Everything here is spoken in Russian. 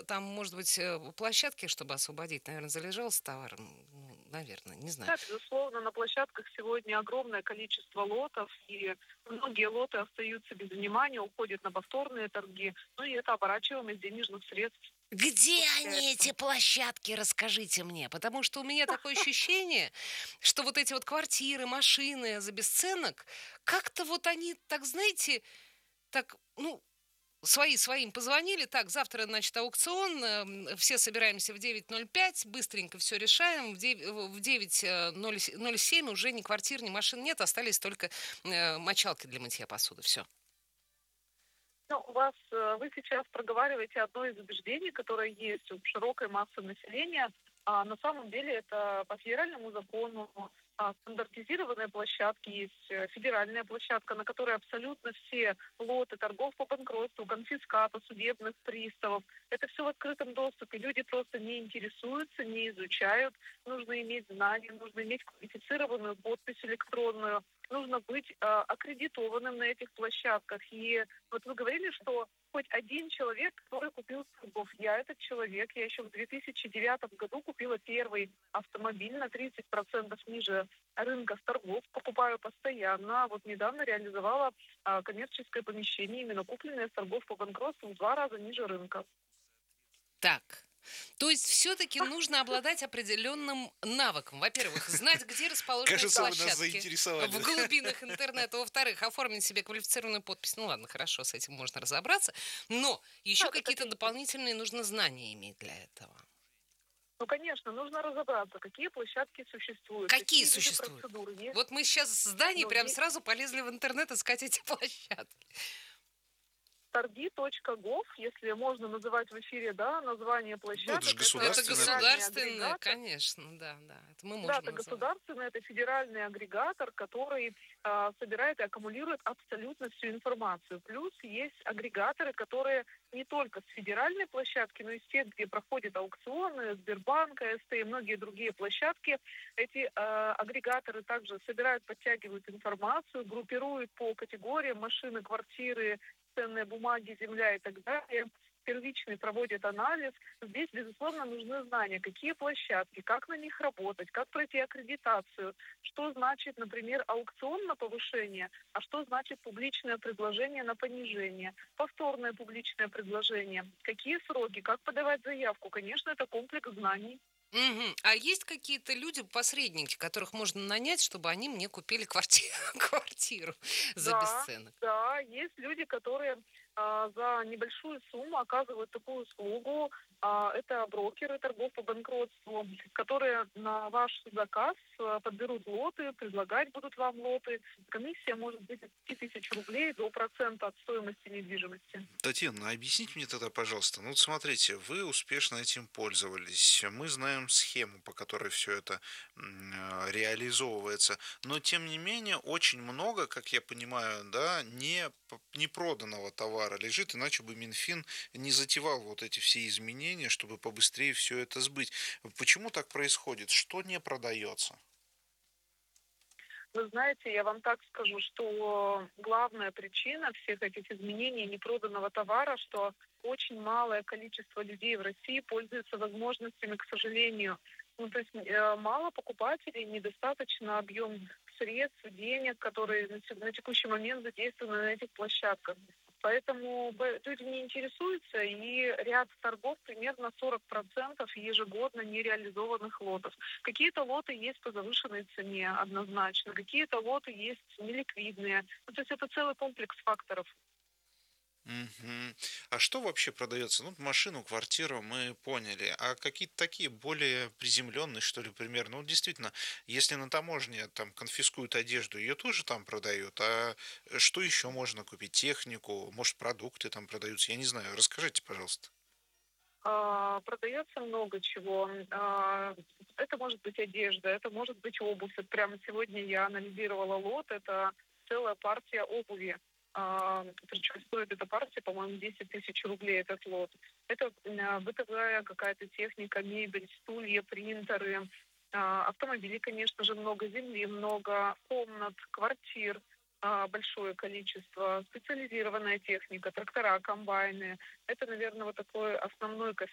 там, может быть, площадки, чтобы освободить, наверное, залежался товар? Ну, наверное, не знаю. Да, безусловно, на площадках сегодня огромное количество лотов, и многие лоты остаются без внимания, уходят на повторные торги, ну и это оборачиваемость денежных средств Где они, получается. эти площадки, расскажите мне. Потому что у меня такое ощущение, что вот эти вот квартиры, машины за бесценок, как-то вот они, так знаете, так, ну, своим позвонили. Так, завтра, значит, аукцион. Все собираемся в 9:05. Быстренько все решаем. В 9:07 уже ни квартир, ни машин нет. Остались только мочалки для мытья посуды. Все. Ну, вы сейчас проговариваете одно из убеждений, которое есть у широкой массы населения. А на самом деле это по федеральному закону стандартизированные площадки есть, федеральная площадка, на которой абсолютно все лоты торгов по банкротству, конфиската, судебных приставов. Это все в открытом доступе. Люди просто не интересуются, не изучают. Нужно иметь знания, нужно иметь квалифицированную подпись электронную. Нужно быть аккредитованным на этих площадках. И вот вы говорили, что хоть один человек, который купил с торгов. Я этот человек. Я еще в 2009 году купила первый автомобиль на 30% ниже рынка с торгов. Покупаю постоянно. Вот недавно реализовала коммерческое помещение, именно купленное с торгов по банкротству в 2 раза ниже рынка. Так. То есть все-таки нужно обладать определенным навыком. Во-первых, знать, где расположены эти Кажется, Да. вы нас площадки заинтересовали. в глубинах интернета. Во-вторых, оформить себе квалифицированную подпись. Ну ладно, хорошо, с этим можно разобраться. Но еще Да, это какие-то копейки. дополнительные нужно знания иметь для этого. Ну, конечно, нужно разобраться, какие площадки существуют, Какие какие виды существуют? процедур есть. Вот мы сейчас с Даней Ну, прям сразу полезли в интернет искать эти площадки. торги.gov, если можно называть в эфире, да, название Ну, это же площадок, Ну, это это государственная федеральный государственное, агрегатор. конечно, да, да. Это мы Да, можем это называть. государственный, это федеральный агрегатор, который собирает и аккумулирует абсолютно всю информацию. Плюс есть агрегаторы, которые не только с федеральной площадки, но и с тех, где проходят аукционы, Сбербанк, АСТ и многие другие площадки. Эти агрегаторы также собирают, подтягивают информацию, группируют по категориям машины, квартиры, ценные бумаги, земля и так далее. Первичный проводит анализ. Здесь, безусловно, нужны знания, какие площадки, как на них работать, как пройти аккредитацию, что значит, например, аукцион на повышение, а что значит публичное предложение на понижение, повторное публичное предложение, какие сроки, как подавать заявку. Конечно, это комплекс знаний. Мгм. А есть какие-то люди, посредники, которых можно нанять, чтобы они мне купили квартиру за Да, бесценок? да, есть люди, которые за небольшую сумму оказывают такую услугу. Это брокеры торгов по банкротству, которые на ваш заказ подберут лоты, предлагать будут вам лоты. Комиссия может быть от 5 000 рублей до процента от стоимости недвижимости. Татьяна, объясните мне тогда, пожалуйста, ну вот смотрите, вы успешно этим пользовались, мы знаем схему, по которой все это реализовывается, но тем не менее очень много, как я понимаю, да, не проданного товара лежит, иначе бы Минфин не затевал вот эти все изменения, чтобы побыстрее все это сбыть. Почему так происходит? Что не продается? Вы знаете, я вам так скажу, что главная причина всех этих изменений непроданного товара, что очень малое количество людей в России пользуются возможностями, к сожалению. Ну, то есть мало покупателей, недостаточно объем средств, денег, которые на текущий момент задействованы на этих площадках. Поэтому люди не интересуются, и ряд торгов примерно 40% ежегодно нереализованных лотов. Какие-то лоты есть по завышенной цене однозначно, какие-то лоты есть неликвидные. Ну, то есть это целый комплекс факторов. Мгм. А что вообще продается? Ну, машину, квартиру мы поняли. А какие-то такие более приземленные, что ли, примерно? Ну, действительно, если на таможне там конфискуют одежду, ее тоже там продают. А что еще можно купить? Технику, может, продукты там продаются? Я не знаю. Расскажите, пожалуйста. Продается много чего. Это может быть одежда, это может быть обувь. Вот прямо сегодня я анализировала лот, это целая партия обуви. Причем стоит эта партия, по-моему, 10 000 рублей этот лот. Это бытовая какая-то техника, мебель, стулья, принтеры, автомобилей, конечно же, много, земли много, комнат, квартир большое количество, специализированная техника, трактора, комбайны. Это, наверное, вот такой основной